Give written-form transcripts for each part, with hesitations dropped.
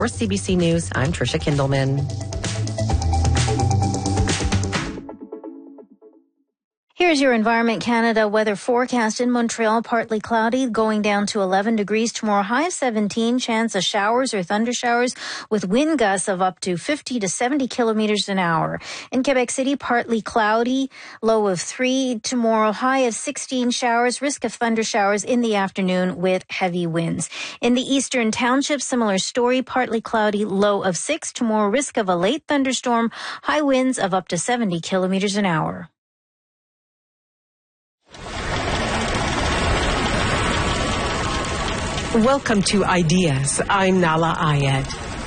For CBC News, I'm Tricia Kindleman. Here's your Environment Canada weather forecast. In Montreal, partly cloudy, going down to 11 degrees tomorrow, high of 17, chance of showers or thunder showers with wind gusts of up to 50 to 70 kilometers an hour. In Quebec City, partly cloudy, low of 3 tomorrow, high of 16, showers, risk of thunder showers in the afternoon with heavy winds. In the Eastern Township, similar story, partly cloudy, low of 6 tomorrow, risk of a late thunderstorm, high winds of up to 70 kilometers an hour. Welcome to Ideas. I'm Nala Ayed.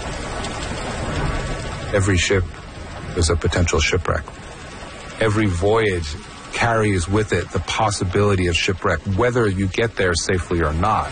Every ship is a potential shipwreck. Every voyage carries with it the possibility of shipwreck, whether you get there safely or not.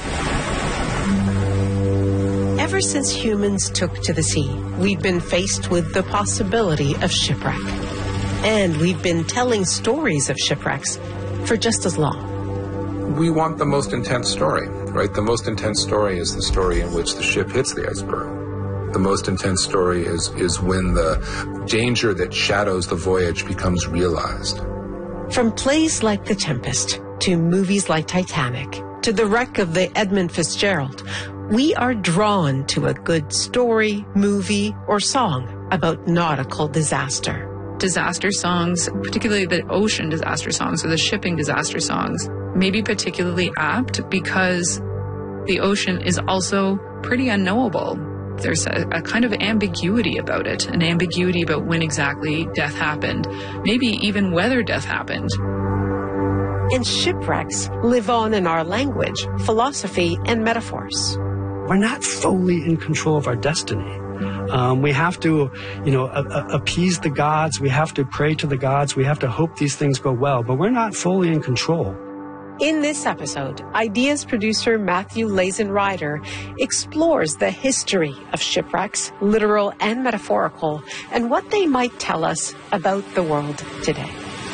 Ever since humans took to the sea, we've been faced with the possibility of shipwreck. And we've been telling stories of shipwrecks for just as long. We want the most intense story, right? The most intense story is the story in which the ship hits the iceberg. The most intense story is when the danger that shadows the voyage becomes realized. From plays like The Tempest, to movies like Titanic, to the wreck of the Edmund Fitzgerald, we are drawn to a good story, movie, or song about nautical disaster. Disaster songs, particularly the ocean disaster songs or the shipping disaster songs, may be particularly apt because the ocean is also pretty unknowable. There's a kind of ambiguity about it, an ambiguity about when exactly death happened, maybe even whether death happened. And shipwrecks live on in our language, philosophy, and metaphors. We're not fully in control of our destiny. We have to, appease the gods. We have to pray to the gods. We have to hope these things go well, but we're not fully in control. In this episode, Ideas producer Matthew Lazen-Ryder explores the history of shipwrecks, literal and metaphorical, and what they might tell us about the world today.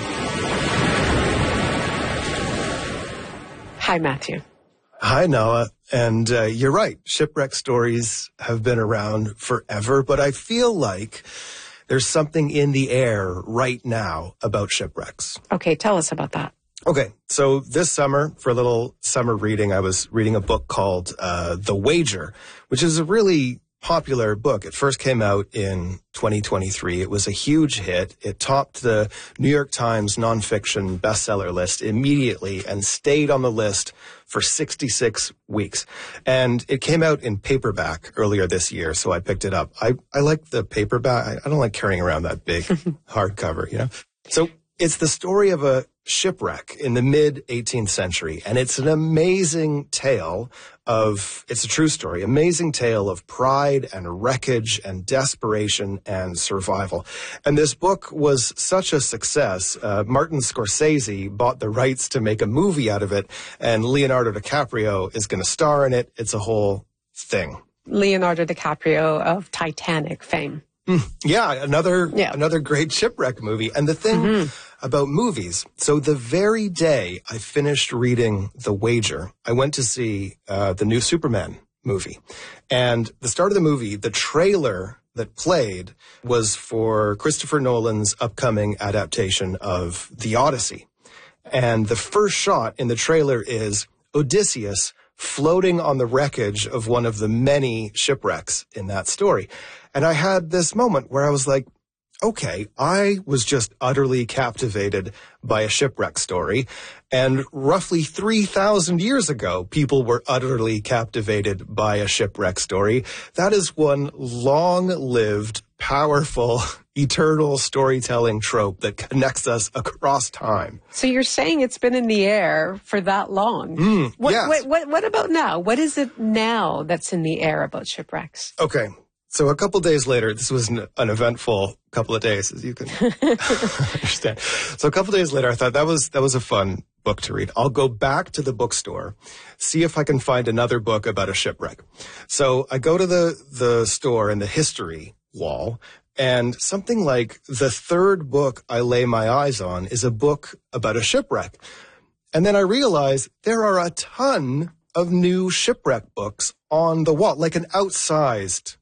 Hi, Matthew. Hi, Noah. And you're right. Shipwreck stories have been around forever, but I feel like there's something in the air right now about shipwrecks. Okay, tell us about that. Okay, so this summer, for a little summer reading, I was reading a book called The Wager, which is a really popular book. It first came out in 2023. It was a huge hit. It topped the New York Times nonfiction bestseller list immediately and stayed on the list for 66 weeks. And it came out in paperback earlier this year, so I picked it up. I like the paperback. I don't like carrying around that big hardcover, you know? So it's the story of a shipwreck in the mid-18th century, and it's an amazing tale of, it's a true story, amazing tale of pride and wreckage and desperation and survival. And this book was such a success, Martin Scorsese bought the rights to make a movie out of it, and Leonardo DiCaprio is going to star in it. It's a whole thing. Leonardo DiCaprio of Titanic fame. Yeah, another great shipwreck movie. And the thing about movies, so the very day I finished reading The Wager, I went to see the new Superman movie. And the start of the movie, the trailer that played was for Christopher Nolan's upcoming adaptation of The Odyssey. And the first shot in the trailer is Odysseus floating on the wreckage of one of the many shipwrecks in that story. And I had this moment where I was like, okay, I was just utterly captivated by a shipwreck story. And roughly 3,000 years ago, people were utterly captivated by a shipwreck story. That is one long-lived, powerful, eternal storytelling trope that connects us across time. So you're saying it's been in the air for that long. Yes. What about now? What is it now that's in the air about shipwrecks? Okay. So a couple days later, this was an eventful couple of days, as you can understand. So a couple days later, I thought that was a fun book to read. I'll go back to the bookstore, see if I can find another book about a shipwreck. So I go to the store in the history wall, and something like the third book I lay my eyes on is a book about a shipwreck. And then I realize there are a ton of new shipwreck books on the wall, like an outsized